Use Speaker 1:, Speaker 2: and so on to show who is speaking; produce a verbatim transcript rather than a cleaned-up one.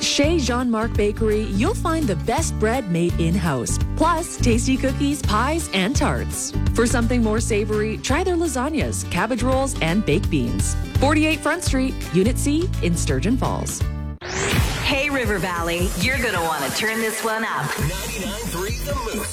Speaker 1: At Chez Jean-Marc Bakery, you'll find the best bread made in-house, plus tasty cookies, pies, and tarts. For something more savory, try their lasagnas, cabbage rolls, and baked beans. forty-eight Front Street, Unit C in Sturgeon Falls.
Speaker 2: Hey, River Valley, you're going to want to turn this one up.
Speaker 3: ninety-nine point three The Moose.